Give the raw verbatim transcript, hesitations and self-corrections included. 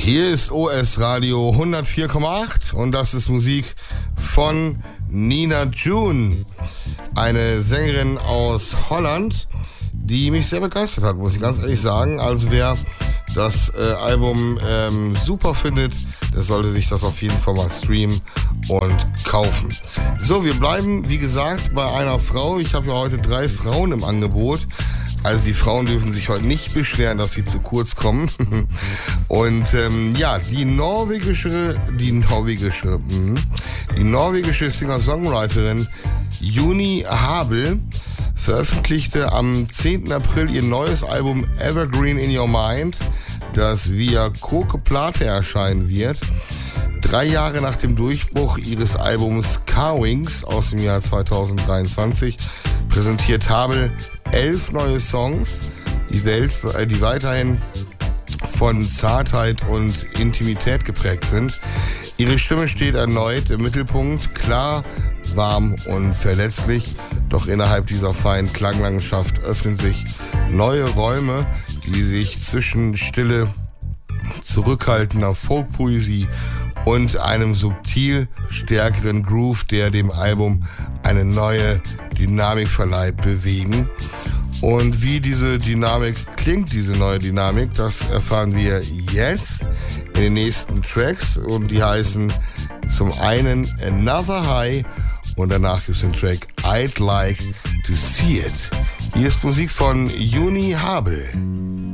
Hier ist O S Radio hundertvier Komma acht und das ist Musik von Nina June, eine Sängerin aus Holland, die mich sehr begeistert hat, muss ich ganz ehrlich sagen. Also wer das äh, Album ähm, super findet, der sollte sich das auf jeden Fall mal streamen und kaufen. So, wir bleiben, wie gesagt, bei einer Frau. Ich habe ja heute drei Frauen im Angebot. Also die Frauen dürfen sich heute nicht beschweren, dass sie zu kurz kommen. Und ähm, ja, die norwegische, die norwegische, mh, die norwegische Singer-Songwriterin Juni Habel veröffentlichte am zehnten April ihr neues Album Evergreen in Your Mind, das via Koke Plate erscheinen wird. Drei Jahre nach dem Durchbruch ihres Albums Carwings aus dem Jahr zweitausenddreiundzwanzig präsentiert Habel elf neue Songs, die, Welt, äh, die weiterhin von Zartheit und Intimität geprägt sind. Ihre Stimme steht erneut im Mittelpunkt, klar, warm und verletzlich. Doch innerhalb dieser feinen Klanglandschaft öffnen sich neue Räume, die sich zwischen stille, zurückhaltender Folkpoesie und einem subtil stärkeren Groove, der dem Album eine neue Dynamik verleiht, bewegen. Und wie diese Dynamik klingt, diese neue Dynamik, das erfahren wir jetzt in den nächsten Tracks. Und die heißen zum einen Another High und danach gibt es den Track I'd Like to See It. Hier ist Musik von Juni Habel.